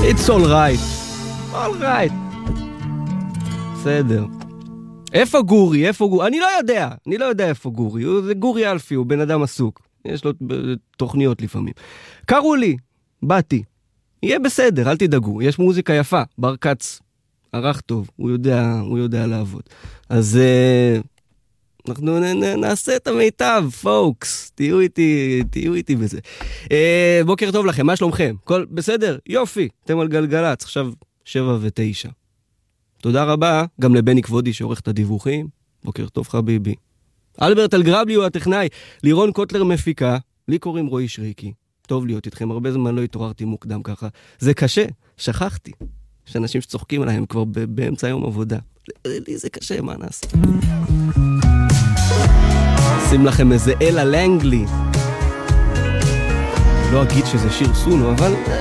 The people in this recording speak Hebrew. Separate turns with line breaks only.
It's all right. all right. בסדר. איפה גורי? אני לא יודע איפה גורי. זה גורי אלפי, הוא בן אדם עסוק. יש לו תוכניות לפעמים. קראו לי, באתי. יהיה בסדר, אל תדאגו. יש מוזיקה יפה. בר קץ, ערך טוב. הוא יודע לעבוד. אז אנחנו נעשה את המיטב, פוקס. תהיו איתי בזה. בוקר טוב לכם, מה שלומכם? הכל בסדר? יופי. אתם על גלגלץ, עכשיו 7:09. תודה רבה גם לבני כבודי שעורך את הדיווחים. בוקר טוב חביבי. אלברט אלגרבלי הוא הטכנאי, לירון קוטלר מפיקה, לי קוראים רועי שריקי. טוב להיות איתכם, הרבה זמן לא התעוררתי מוקדם ככה. זה קשה, שכחתי. יש אנשים שצוחקים עליהם כבר באמצע יום עבודה. לי זה קשה, מה נעשה? שים לכם איזה אלה לנגלי. לא אגיד שזה שיר סונו, אבל